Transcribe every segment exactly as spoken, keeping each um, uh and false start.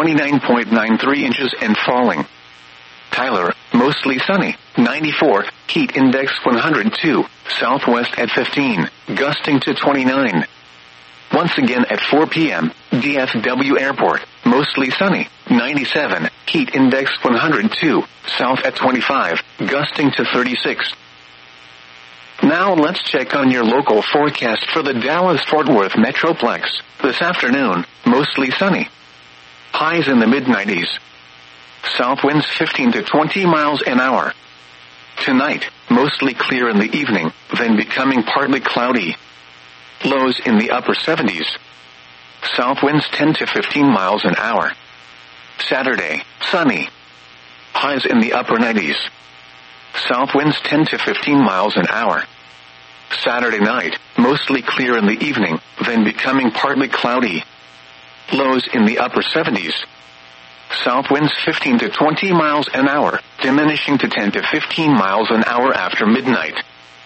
twenty-nine point nine three inches and falling. Tyler, mostly sunny, ninety-four, heat index one hundred two, southwest at fifteen, gusting to twenty-nine. Once again at four p.m., D F W Airport, mostly sunny, ninety-seven, heat index one hundred two, south at twenty-five, gusting to thirty-six. Now let's check on your local forecast for the Dallas-Fort Worth Metroplex. This afternoon, mostly sunny. Highs in the mid nineties. South winds fifteen to twenty miles an hour. Tonight, mostly clear in the evening, then becoming partly cloudy. Lows in the upper seventies. South winds ten to fifteen miles an hour. Saturday, sunny. Highs in the upper nineties. South winds ten to fifteen miles an hour. Saturday night, mostly clear in the evening, then becoming partly cloudy. Lows in the upper seventies. South winds fifteen to twenty miles an hour, diminishing to ten to fifteen miles an hour after midnight.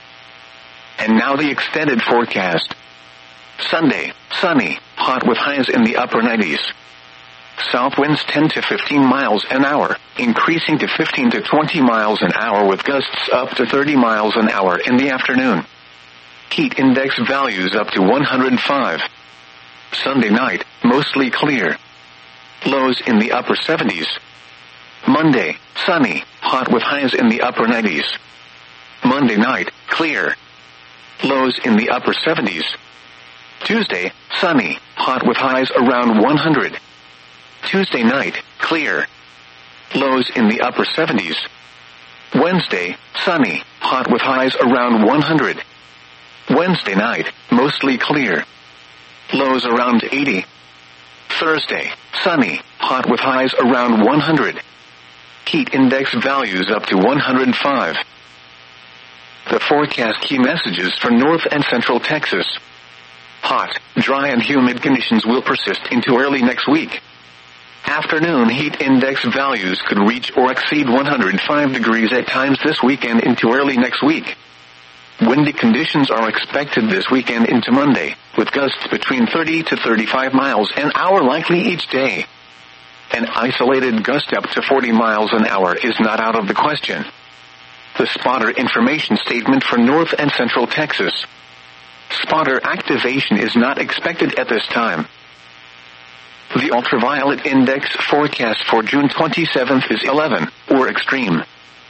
And now the extended forecast. Sunday, sunny, hot with highs in the upper nineties. South winds ten to fifteen miles an hour, increasing to fifteen to twenty miles an hour with gusts up to thirty miles an hour in the afternoon. Heat index values up to one hundred five. Sunday night, mostly clear. Lows in the upper seventies. Monday, sunny, hot with highs in the upper nineties. Monday night, clear. Lows in the upper seventies. Tuesday, sunny, hot with highs around one hundred. Tuesday night, clear. Lows in the upper seventies. Wednesday, sunny, hot with highs around one hundred. Wednesday night, mostly clear. Lows around eighty. Thursday, sunny, hot with highs around one hundred. Heat index values up to one hundred five. The forecast key messages for North and Central Texas. Hot, dry and humid conditions will persist into early next week. Afternoon heat index values could reach or exceed one hundred five degrees at times this weekend into early next week. Windy conditions are expected this weekend into Monday, with gusts between thirty to thirty-five miles an hour likely each day. An isolated gust up to forty miles an hour is not out of the question. The spotter information statement for North and Central Texas. Spotter activation is not expected at this time. The ultraviolet index forecast for June twenty-seventh is eleven, or extreme.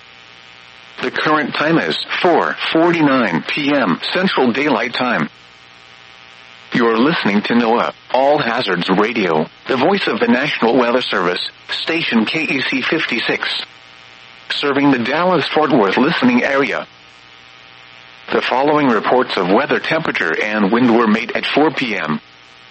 The current time is four forty-nine p.m. Central Daylight Time. You're listening to NOAA, All Hazards Radio, the voice of the National Weather Service, station K E C fifty-six. Serving the Dallas-Fort Worth listening area. The following reports of weather temperature and wind were made at four p.m.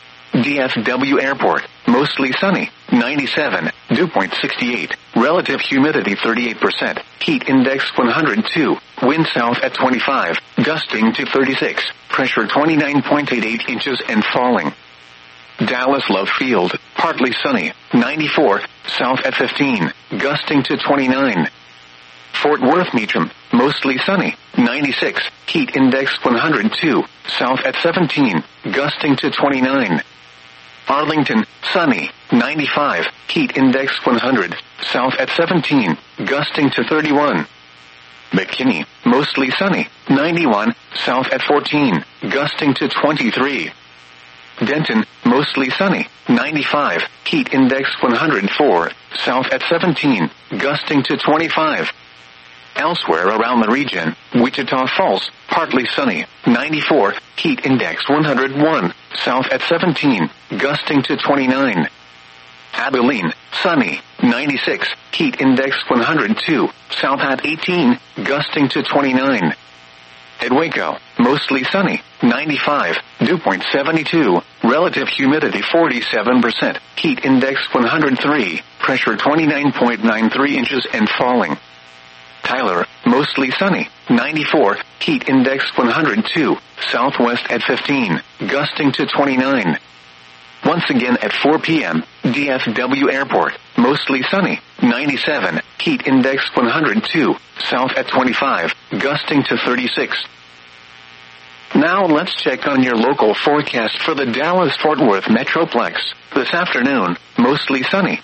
D F W Airport, mostly sunny, ninety-seven, dew point sixty-eight, relative humidity thirty-eight percent, heat index one hundred two, wind south at twenty-five, gusting to thirty-six, pressure twenty-nine point eight eight inches and falling. Dallas Love Field, partly sunny, ninety-four, south at fifteen, gusting to twenty-nine. Fort Worth Meacham, mostly sunny, ninety-six, heat index one hundred two, south at seventeen, gusting to twenty-nine. Arlington, sunny, ninety-five, heat index one hundred, south at seventeen, gusting to thirty-one. McKinney, mostly sunny, ninety-one, south at fourteen, gusting to twenty-three. Denton, mostly sunny, ninety-five, heat index one hundred four, south at seventeen, gusting to twenty-five. Elsewhere around the region, Wichita Falls, partly sunny, ninety-four, heat index one hundred one, south at seventeen, gusting to twenty-nine. Abilene, sunny, ninety-six, heat index one hundred two, south at eighteen, gusting to twenty-nine. At Waco, mostly sunny, ninety-five, dew point seventy-two, relative humidity forty-seven percent, heat index one hundred three, pressure twenty-nine point nine three inches and falling. Tyler, mostly sunny, ninety-four, heat index one hundred two, southwest at fifteen, gusting to twenty-nine. Once again at four p.m., D F W Airport, mostly sunny, ninety-seven, heat index one hundred two, south at twenty-five, gusting to thirty-six. Now let's check on your local forecast for the Dallas-Fort Worth Metroplex. This afternoon, mostly sunny,